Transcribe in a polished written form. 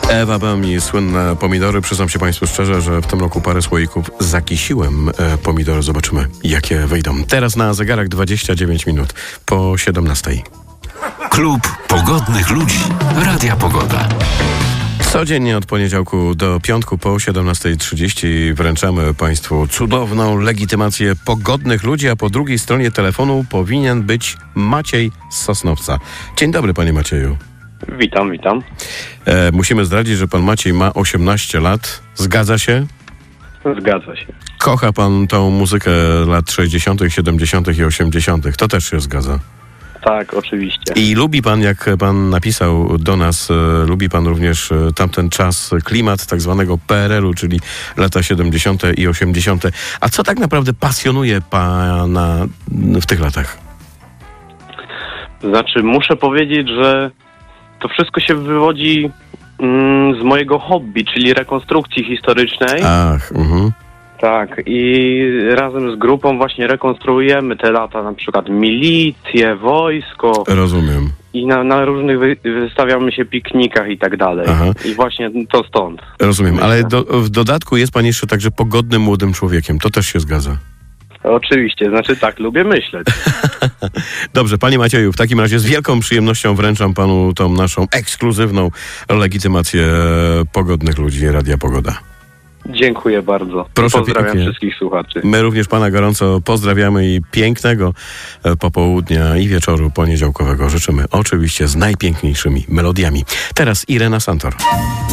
Ewa Bami, słynne pomidory. Przyznam się Państwu szczerze, że w tym roku parę słoików zakisiłem pomidory. Zobaczymy, jakie wyjdą. Teraz na zegarach 29 minut po 17. Klub Pogodnych Ludzi Radia Pogoda. Codziennie od poniedziałku do piątku po 17:30 wręczamy Państwu cudowną legitymację pogodnych ludzi, a po drugiej stronie telefonu powinien być Maciej z Sosnowca. Dzień dobry, panie Macieju. Witam. Musimy zdradzić, że pan Maciej ma 18 lat. Zgadza się? Zgadza się. Kocha pan tą muzykę lat 60., 70. i 80. To też się zgadza. Tak, oczywiście. I lubi pan, jak pan napisał do nas, lubi pan również tamten czas, klimat tak zwanego PRL-u, czyli lata 70. i 80. A co tak naprawdę pasjonuje pana w tych latach? Znaczy, muszę powiedzieć, że to wszystko się wywodzi z mojego hobby, czyli rekonstrukcji historycznej. Tak, i razem z grupą właśnie rekonstruujemy te lata, na przykład milicję, wojsko. Rozumiem. I na różnych wystawiamy się piknikach i tak dalej. Aha. I właśnie to stąd. Rozumiem, ale w dodatku jest pan jeszcze także pogodnym młodym człowiekiem. To też się zgadza. Oczywiście, znaczy tak, lubię myśleć. Dobrze, panie Macieju, w takim razie z wielką przyjemnością wręczam panu tą naszą ekskluzywną legitymację pogodnych ludzi Radia Pogoda. Dziękuję bardzo. Proszę, pozdrawiam pięknie. wszystkich słuchaczy. My również pana gorąco pozdrawiamy i pięknego popołudnia i wieczoru poniedziałkowego życzymy oczywiście z najpiękniejszymi melodiami. Teraz Irena Santor.